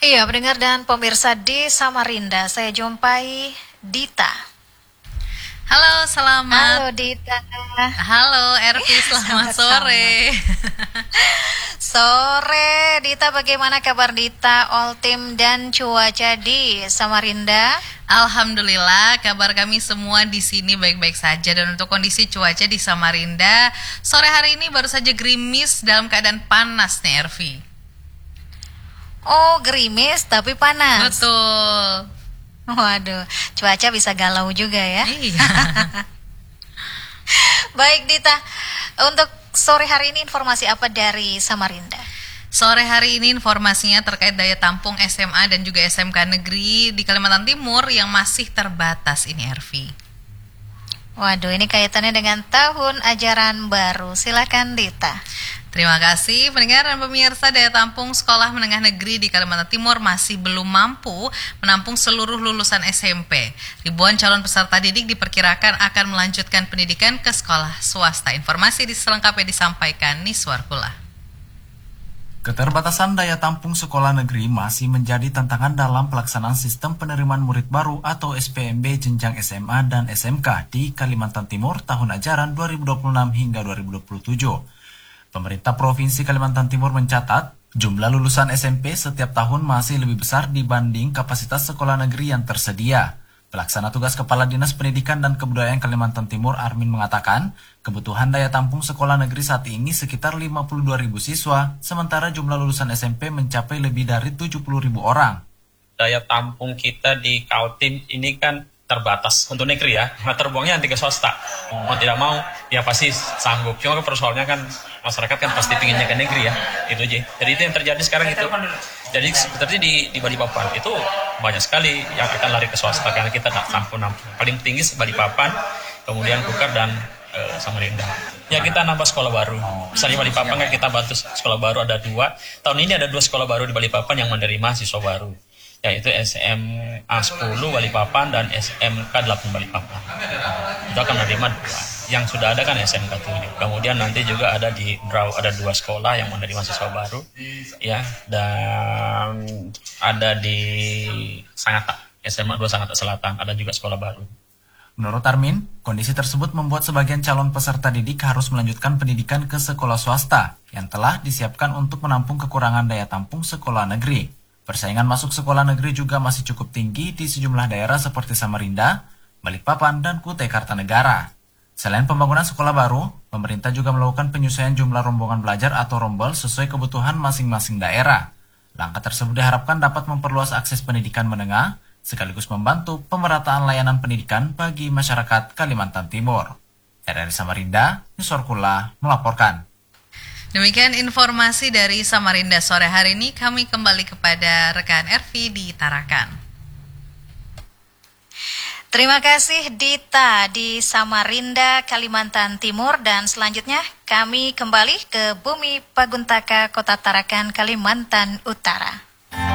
Iya, pendengar dan pemirsa di Samarinda, saya jumpai Dita. Halo, selamat. Halo Dita. Halo, Ervi, selamat sore. Sore, Dita, bagaimana kabar Dita, all team dan cuaca di Samarinda? Alhamdulillah, kabar kami semua di sini baik-baik saja. Dan untuk kondisi cuaca di Samarinda, sore hari ini baru saja gerimis dalam keadaan panas nih, Ervi. Oh, gerimis tapi panas. Betul. Waduh, cuaca bisa galau juga ya. Iya. Baik Dita, untuk sore hari ini informasi apa dari Samarinda? Sore hari ini informasinya terkait daya tampung SMA dan juga SMK negeri di Kalimantan Timur yang masih terbatas ini, Ervi. Waduh, ini kaitannya dengan tahun ajaran baru. Silakan Dita. Terima kasih pendengar dan pemirsa. Daya tampung sekolah menengah negeri di Kalimantan Timur masih belum mampu menampung seluruh lulusan SMP. Ribuan calon peserta didik diperkirakan akan melanjutkan pendidikan ke sekolah swasta. Informasi selengkapnya disampaikan Niswar Kula. Keterbatasan daya tampung sekolah negeri masih menjadi tantangan dalam pelaksanaan sistem penerimaan murid baru atau SPMB jenjang SMA dan SMK di Kalimantan Timur tahun ajaran 2026 hingga 2027. Pemerintah Provinsi Kalimantan Timur mencatat jumlah lulusan SMP setiap tahun masih lebih besar dibanding kapasitas sekolah negeri yang tersedia. Pelaksana tugas Kepala Dinas Pendidikan dan Kebudayaan Kalimantan Timur Armin mengatakan, kebutuhan daya tampung sekolah negeri saat ini sekitar 52.000 siswa, sementara jumlah lulusan SMP mencapai lebih dari 70.000 orang. Daya tampung kita di Kaltim ini kan terbatas untuk negeri ya, nah terbuangnya nanti ke swasta. Mau tidak mau, ya pasti sanggup. Cuma persoalannya kan masyarakat kan pasti pinginnya ke negeri ya, itu aja. Jadi itu yang terjadi sekarang itu. Jadi seperti di Balikpapan itu banyak sekali yang akan lari ke swasta karena kita tak nampung. Paling tinggi Balikpapan, kemudian Kukar dan Samarinda. Ya kita nambah sekolah baru. Misalnya Balikpapan kan kita bantu sekolah baru ada 2. Tahun ini ada 2 sekolah baru di Balikpapan yang menerima siswa baru, yaitu SMA 10 Balikpapan dan SMK 8 Balikpapan. Itu akan menerima 2. Yang sudah ada kan SMK 7. Kemudian nanti juga ada di Draw ada 2 sekolah yang menerima siswa baru, ya, dan ada di Sangatta, SMA 2 Sangatta Selatan, ada juga sekolah baru. Menurut Armin, kondisi tersebut membuat sebagian calon peserta didik harus melanjutkan pendidikan ke sekolah swasta yang telah disiapkan untuk menampung kekurangan daya tampung sekolah negeri. Persaingan masuk sekolah negeri juga masih cukup tinggi di sejumlah daerah seperti Samarinda, Balikpapan, dan Kutai Kartanegara. Selain pembangunan sekolah baru, pemerintah juga melakukan penyesuaian jumlah rombongan belajar atau rombel sesuai kebutuhan masing-masing daerah. Langkah tersebut diharapkan dapat memperluas akses pendidikan menengah, sekaligus membantu pemerataan layanan pendidikan bagi masyarakat Kalimantan Timur. RRI Samarinda, Niswar Kula melaporkan. Demikian informasi dari Samarinda sore hari ini. Kami kembali kepada rekan Ervi di Tarakan. Terima kasih Dita di Samarinda, Kalimantan Timur. Dan selanjutnya kami kembali ke Bumi Paguntaka, Kota Tarakan, Kalimantan Utara.